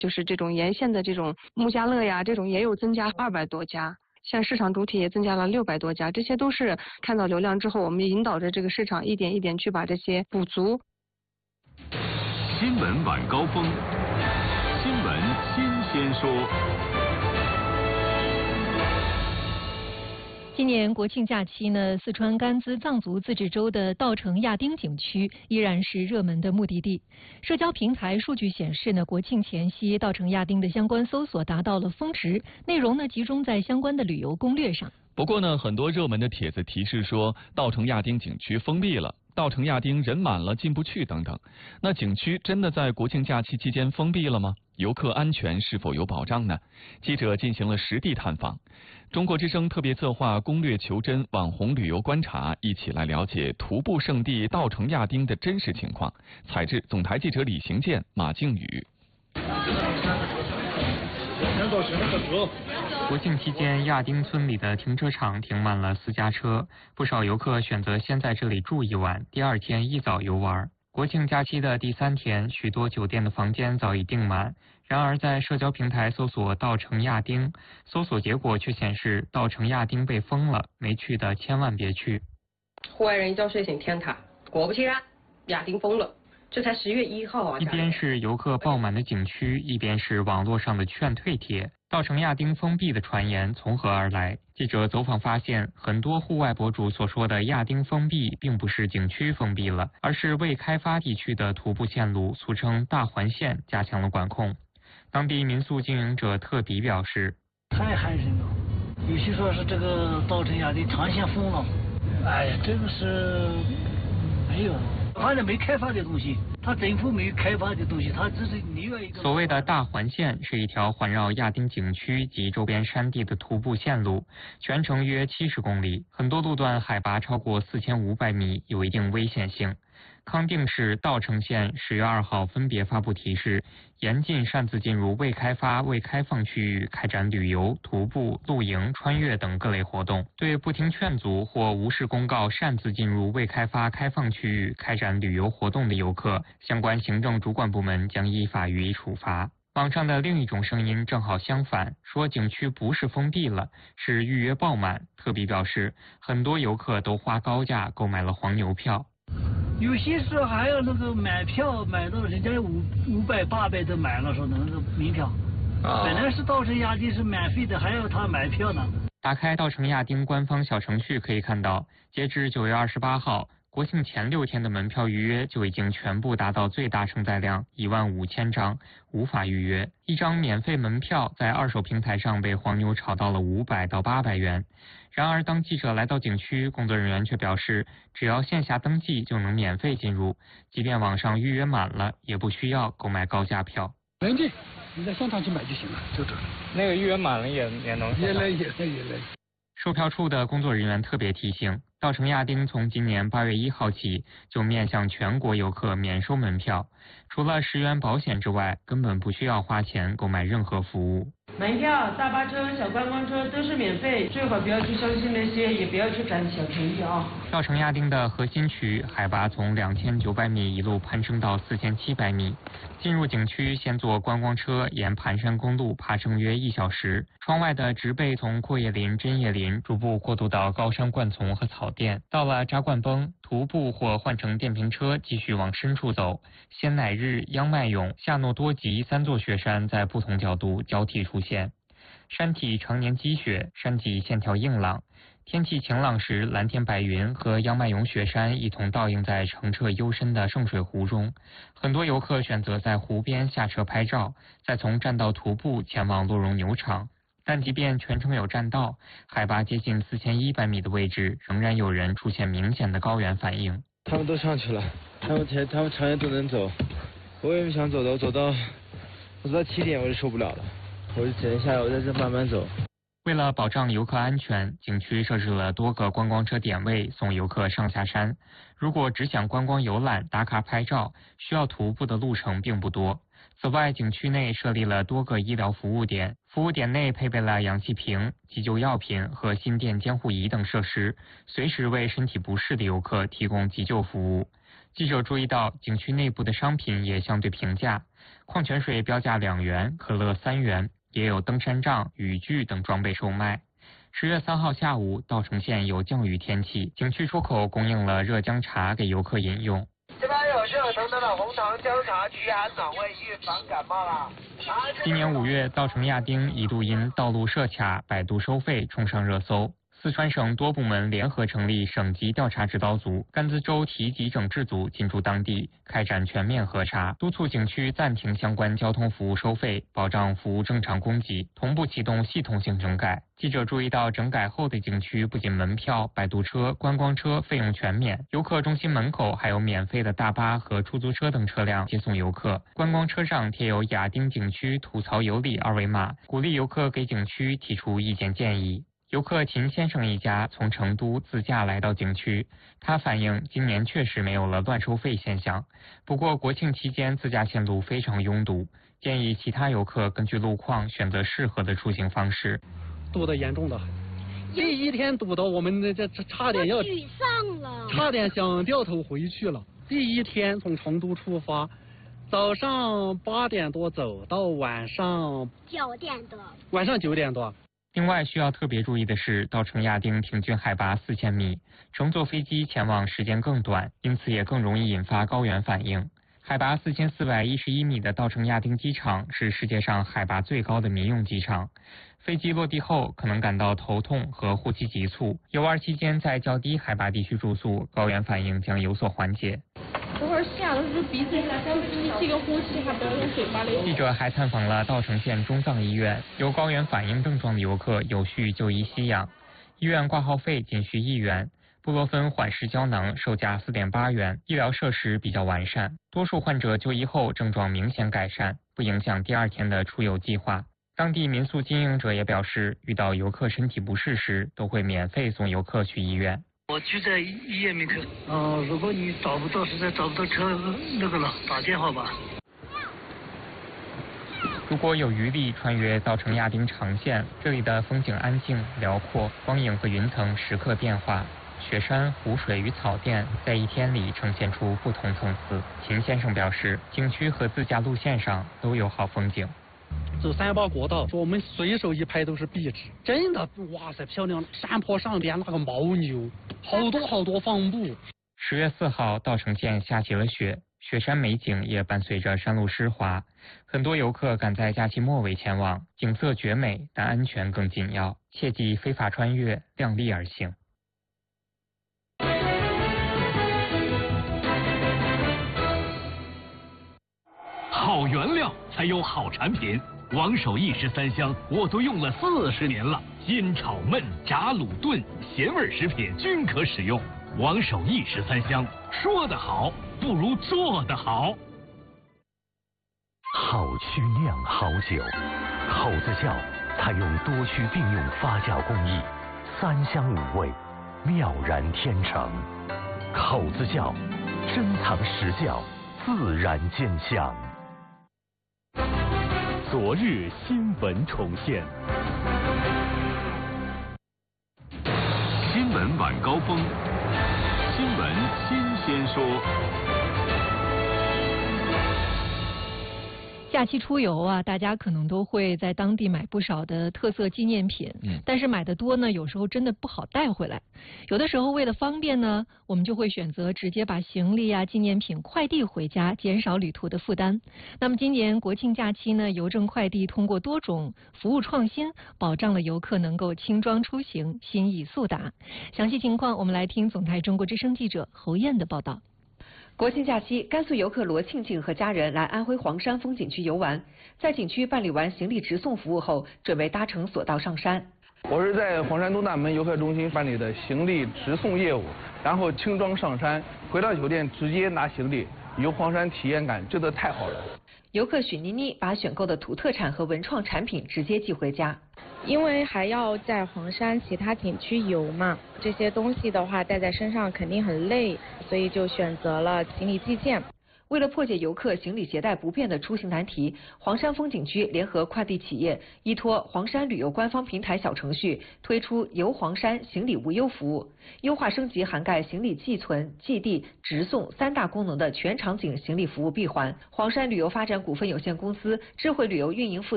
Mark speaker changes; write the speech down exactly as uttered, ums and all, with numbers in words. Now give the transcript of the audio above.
Speaker 1: 就是这种沿线的这种木家乐呀，这种也有增加二百多家。像市场主体也增加了六百多家，这些都是看到流量之后，我们引导着这个市场一点一点去把这些补足。
Speaker 2: 新闻晚高峰，新闻新鲜说。
Speaker 3: 今年国庆假期呢，四川甘孜藏族自治州的稻城亚丁景区依然是热门的目的地。社交平台数据显示呢，国庆前夕稻城亚丁的相关搜索达到了峰值，内容呢集中在相关的旅游攻略上。
Speaker 4: 不过呢，很多热门的帖子提示说稻城亚丁景区封闭了，稻城亚丁人满了进不去等等。那景区真的在国庆假期期间封闭了吗？游客安全是否有保障呢？记者进行了实地探访。中国之声特别策划攻略求真网红旅游观察，一起来了解徒步圣地稻城亚丁的真实情况。采制总台记者李行健、马静宇。
Speaker 5: 国庆期间，亚丁村里的停车场停满了私家车，不少游客选择先在这里住一晚，第二天一早游玩。国庆假期的第三天，许多酒店的房间早已订满。然而，在社交平台搜索稻城亚丁，搜索结果却显示稻城亚丁被封了，没去的千万别去。
Speaker 6: 户外人一觉睡醒天塌，果不其然，亚丁封了。这才十月一号啊！
Speaker 5: 一边是游客爆满的景区，一边是网络上的劝退帖。稻城亚丁封闭的传言从何而来？记者走访发现，很多户外博主所说的亚丁封闭，并不是景区封闭了，而是未开发地区的徒步线路，俗称大环线，加强了管控。当地民宿经营者特迪表示：“
Speaker 7: 太寒碜了，有些说是这个稻城亚丁长线封了，哎呀，这个是没有。”反正没开发的东西，它政府没有开发的东西，它只是另外一个。
Speaker 5: 所谓的大环线是一条环绕亚丁景区及周边山地的徒步线路，全程约七十公里，很多路段海拔超过四千五百米，有一定危险性。康定市稻城县十月二号分别发布提示，严禁擅自进入未开发、未开放区域开展旅游、徒步、露营、穿越等各类活动。对不听劝阻或无视公告擅自进入未开发、开放区域开展旅游活动的游客，相关行政主管部门将依法予以处罚。网上的另一种声音正好相反，说景区不是封闭了，是预约爆满。特别表示，很多游客都花高价购买了黄牛票。
Speaker 7: 有些时候还要那个买票，买到人家五五百、八百都买了，说那个门票。啊、本来是稻城亚丁是免费的，还要他买票呢。
Speaker 5: 打开稻城亚丁官方小程序可以看到，截至九月二十八号，国庆前六天的门票预约就已经全部达到最大承载量一万五千张，无法预约。一张免费门票在二手平台上被黄牛炒到了五百到八百元。然而，当记者来到景区，工作人员却表示，只要线下登记就能免费进入，即便网上预约满了，也不需要购买高价票。
Speaker 7: 能进，你在现场去买就行了，就这。
Speaker 5: 那个预约满了也也能。
Speaker 7: 也能也能也能。
Speaker 5: 售票处的工作人员特别提醒，稻城亚丁从今年八月一号起就面向全国游客免收门票，除了十元保险之外，根本不需要花钱购买任何服务。
Speaker 6: 门票、大巴车、小观光车都是免费，最好不要去相信那些，也不要去占小便宜啊。
Speaker 5: 稻城亚丁的核心区海拔从两千九百米一路攀升到四千七百米，进入景区先坐观光车沿盘山公路爬升约一小时，窗外的植被从阔叶林、针叶林逐步过渡到高山灌丛和草甸，到了扎灌崩，徒步或换乘电瓶车继续往深处走。仙乃日、央麦勇、夏诺多吉三座雪山在不同角度交替出现，山体常年积雪，山脊线条硬朗。天气晴朗时，蓝天白云和央麦勇雪山一同倒映在澄澈幽深的圣水湖中。很多游客选择在湖边下车拍照，再从栈道徒步前往洛绒牛场。但即便全程有栈道，海拔接近四千一百米的位置，仍然有人出现明显的高原反应。
Speaker 8: 他们都上去了，他们前他们常年都能走，我也不想走的，我走到我走到起点我就受不了了，我就只能下来，我在这慢慢走。
Speaker 5: 为了保障游客安全，景区设置了多个观光车点位，送游客上下山。如果只想观光游览、打卡拍照，需要徒步的路程并不多。此外，景区内设立了多个医疗服务点，服务点内配备了氧气瓶、急救药品和心电监护仪等设施，随时为身体不适的游客提供急救服务。记者注意到，景区内部的商品也相对平价， 矿泉水标价两元，可乐三元，也有登山杖、雨具等装备售卖。十月三号下午，稻城县有降雨天气，景区出口供应了热姜茶给游客饮用。
Speaker 9: 这边有热腾腾的红糖姜茶，驱寒暖胃，预防感冒啦。
Speaker 5: 今年五月，稻城亚丁一度因道路设卡、摆渡收费冲上热搜。四川省多部门联合成立省级调查指导组，甘孜州提级整治组进驻当地，开展全面核查，督促景区暂停相关交通服务收费，保障服务正常供给，同步启动系统性整改。记者注意到，整改后的景区不仅门票、摆渡车、观光车费用全免，游客中心门口还有免费的大巴和出租车等车辆接送游客。观光车上贴有亚丁景区吐槽有礼二维码，鼓励游客给景区提出意见建议。游客秦先生一家从成都自驾来到景区，他反映今年确实没有了乱收费现象，不过国庆期间自驾线路非常拥堵，建议其他游客根据路况选择适合的出行方式。
Speaker 10: 堵得严重的很，第一天堵到我们这这差点要
Speaker 11: 沮丧了，
Speaker 10: 差点想掉头回去了。第一天从成都出发，早上八点多走到晚上
Speaker 11: 九点多，
Speaker 10: 晚上九点多。
Speaker 5: 另外需要特别注意的是，稻城亚丁平均海拔四千米，乘坐飞机前往时间更短，因此也更容易引发高原反应。海拔四千四百一十一米的稻城亚丁机场是世界上海拔最高的民用机场，飞机落地后可能感到头痛和呼吸急促，游玩期间在较低海拔地区住宿，高原反应将有所缓解。
Speaker 12: 这会儿吓的是鼻子吸气跟呼气，还不要用嘴巴流。
Speaker 5: 记者还探访了稻城县中藏医院，有高原反应症状的游客有序就医吸氧，医院挂号费仅需一元，布洛芬缓释胶囊售价四点八元，医疗设施比较完善，多数患者就医后症状明显改善，不影响第二天的出游计划。当地民宿经营者也表示，遇到游客身体不适时，都会免费送游客去医院。
Speaker 7: 我就在医院门口。嗯、呃，如果你找不到，实在找不到车那个了，打电话吧。
Speaker 5: 如果有余力穿越稻城亚丁长线，这里的风景安静辽阔，光影和云层时刻变化，雪山、湖水与草甸在一天里呈现出不同层次。秦先生表示，景区和自驾路线上都有好风景。
Speaker 10: 走三八国道，说我们随手一拍都是壁纸，真的哇塞漂亮！山坡上边那个牦牛，好多好多放牧。
Speaker 5: 十月四号，稻城县下起了雪，雪山美景也伴随着山路湿滑，很多游客赶在假期末尾前往，景色绝美，但安全更紧要，切忌非法穿越，量力而行。
Speaker 13: 好原料才有好产品，王守义十三香我都用了四十年了，煎炒焖炸卤炖咸味食品均可使用。王守义十三香，说得好不如做得好。
Speaker 2: 好曲酿好酒，口子窖采用多区并用发酵工艺，三香五味，妙然天成。口子窖珍藏实窖，自然见香。昨日新闻重现，新闻晚高峰，新闻新鲜说。
Speaker 3: 假期出游啊，大家可能都会在当地买不少的特色纪念品，嗯，但是买的多呢，有时候真的不好带回来。有的时候为了方便呢，我们就会选择直接把行李啊、纪念品快递回家，减少旅途的负担。那么今年国庆假期呢，邮政快递通过多种服务创新，保障了游客能够轻装出行，心意速达。详细情况，我们来听总台中国之声记者侯燕的报道。
Speaker 14: 国庆假期，甘肃游客罗庆庆和家人来安徽黄山风景区游玩，在景区办理完行李直送服务后，准备搭乘索道上山。
Speaker 15: 我是在黄山东大门游客中心办理的行李直送业务，然后轻装上山，回到酒店直接拿行李，游黄山体验感真的太好了。
Speaker 14: 游客许妮妮把选购的土特产和文创产品直接寄回家。
Speaker 16: 因为还要在黄山其他景区游嘛，这些东西的话带在身上肯定很累，所以就选择了行李寄件。
Speaker 14: 为了破解游客行李携带不便的出行难题，黄山风景区联合快递企业，依托黄山旅游官方平台小程序，推出游黄山行李无忧服务，优化升级涵盖行李寄存、寄递、直送三大功能的全场景行李服务闭环。黄山旅游发展股份有限公司智慧旅游运营副